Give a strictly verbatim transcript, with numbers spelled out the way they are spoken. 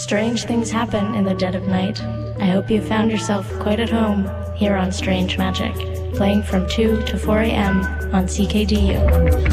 Strange things happen in the dead of night. I hope you found yourself quite at home here on Strange Magic, playing from two to four a.m. on C K D U.